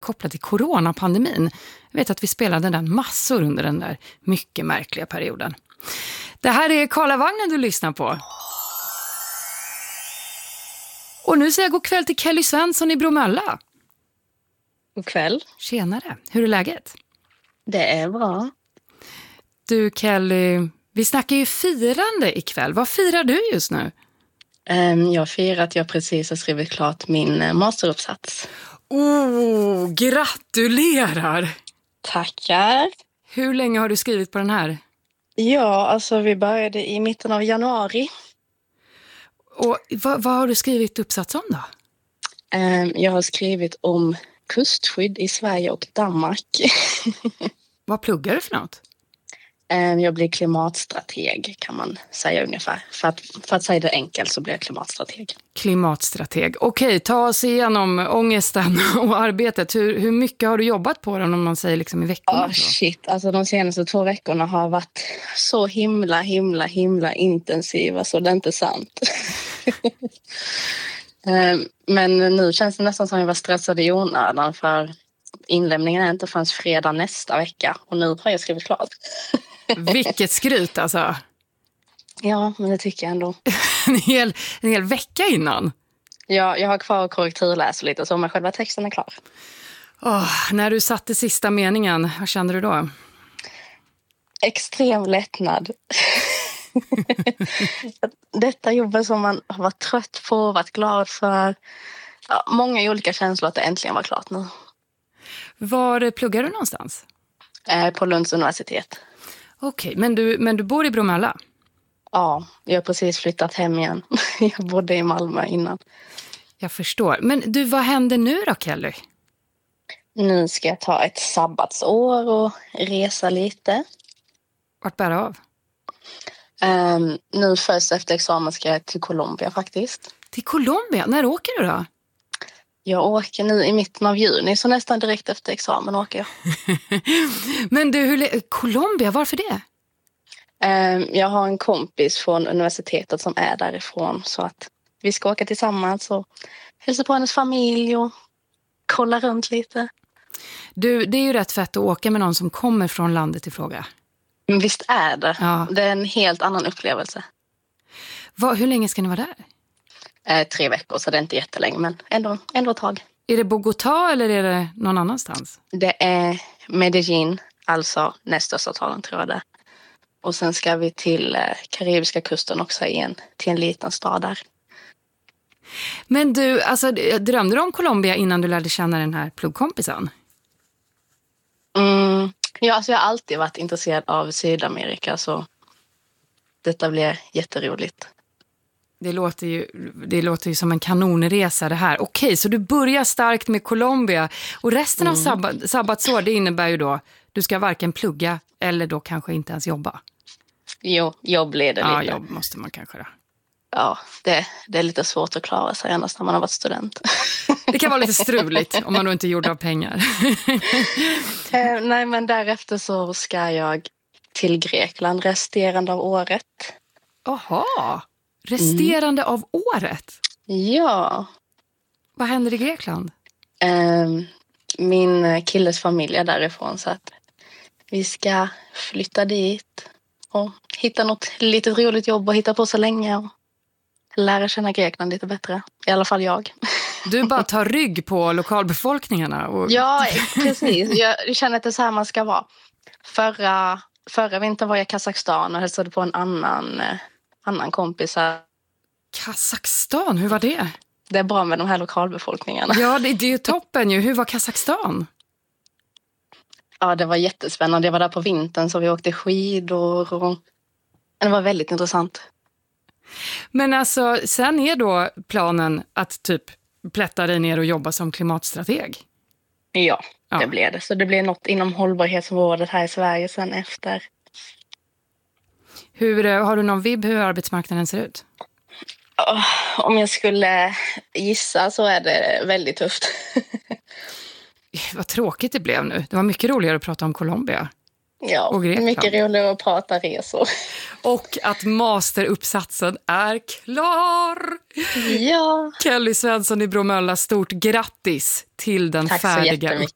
kopplat till coronapandemin. Jag vet att vi spelade den massor under den där mycket märkliga perioden. Det här är Karlavagnen du lyssnar på. Och nu säger jag god kväll till Kelly Svensson i Bromölla. God kväll. Tjenare, hur är läget? Det är bra. Du Kelly, vi snackar ju firande ikväll. Vad firar du just nu? Jag firar att jag precis har skrivit klart min masteruppsats. Gratulerar! Tackar. Hur länge har du skrivit på den här? Ja, alltså vi började i mitten av januari. Och vad har du skrivit uppsats om då? Jag har skrivit om kustskydd i Sverige och Danmark. Vad pluggar du för något? Jag blir klimatstrateg kan man säga ungefär. För att säga det enkelt så blir jag klimatstrateg. Klimatstrateg. Okej, ta oss igenom ångesten och arbetet. Hur mycket har du jobbat på den om man säger liksom i veckorna? Shit, alltså de senaste 2 veckorna har varit så himla intensiva så det är inte sant. Men nu känns det nästan som jag var stressad i onödan för inlämningen är inte förrän fredag nästa vecka och nu har jag skrivit klart. Vilket skryt alltså. Ja, men det tycker jag ändå. en hel vecka innan. Ja, jag har kvar korrekturläsa lite så men själva texten är klar. När du satte sista meningen, vad kände du då? Extrem lättnad. Detta jobbet som man har varit trött på, varit glad för. Ja, många olika känslor att det äntligen var klart nu. Var pluggar du någonstans? På Lunds universitet. Okej, men du bor i Bromölla? Ja, jag har precis flyttat hem igen. Jag bodde i Malmö innan. Jag förstår. Men du, vad händer nu då, Kelly? Nu ska jag ta ett sabbatsår och resa lite. Vart bär av? Nu först efter examen ska jag till Colombia faktiskt. Till Colombia? När åker du då? Jag åker nu i mitten av juni så nästan direkt efter examen åker jag. Men du, Colombia, varför det? Jag har en kompis från universitetet som är därifrån så att vi ska åka tillsammans och hälsa på hennes familj och kolla runt lite. Du, det är ju rätt fett att åka med någon som kommer från landet i fråga. Men visst är det. Ja. Det är en helt annan upplevelse. Hur länge ska ni vara där? 3 veckor så det är inte jättelänge men ändå ett tag. Är det Bogotá eller är det någon annanstans? Det är Medellin, alltså näststörsta staden tror jag det. Och sen ska vi till karibiska kusten också till en liten stad där. Men du, alltså, drömde du om Colombia innan du lärde känna den här pluggkompisen? Ja, alltså jag har alltid varit intresserad av Sydamerika så detta blir jätteroligt. Det låter ju som en kanonresa det här. Okej, så du börjar starkt med Colombia och resten av sabbatsår det innebär ju då du ska varken plugga eller då kanske inte ens jobba. Jo, jobb blir det lite. Ja, jobb måste man kanske då. Ja, det är lite svårt att klara sig annars när man har varit student. Det kan vara lite struligt om man då inte är gjord av pengar. Nej, men därefter så ska jag till Grekland resterande av året. Jaha, resterande av året? Ja. Vad händer i Grekland? Min killes familj är därifrån så att vi ska flytta dit och hitta något lite roligt jobb och hitta på så länge och lära känna Grekland lite bättre. I alla fall jag. Du bara tar rygg på lokalbefolkningarna? Ja, precis. Jag känner att det är så här man ska vara. Förra vintern var jag i Kazakstan och hälsade på en annan kompis här. Kazakstan, hur var det? Det är bra med de här lokalbefolkningarna. Ja, det är ju toppen ju. Hur var Kazakstan? Ja, det var jättespännande. Jag var där på vintern så vi åkte skidor och det var väldigt intressant. Men alltså, sen är då planen att typ plätta dig ner och jobba som klimatstrateg? Ja, det blev det. Så det blir något inom hållbarhetsområdet här i Sverige sen efter. Har du någon vibb hur arbetsmarknaden ser ut? Om jag skulle gissa så är det väldigt tufft. Vad tråkigt det blev nu. Det var mycket roligare att prata om Colombia. Ja, mycket roligare att prata resor. Och att masteruppsatsen är klar! Ja. Kelly Svensson i Bromölla, stort grattis till den färdiga